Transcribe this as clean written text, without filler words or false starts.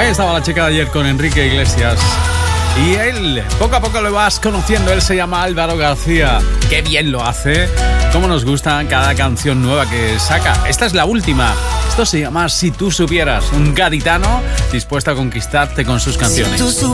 Ahí estaba la chica de ayer con Enrique Iglesias. Y él, poco a poco lo vas conociendo, él se llama Álvaro García. Qué bien lo hace, cómo nos gusta cada canción nueva que saca. Esta es la última, esto se llama Si tú supieras, un gaditano dispuesto a conquistarte con sus canciones.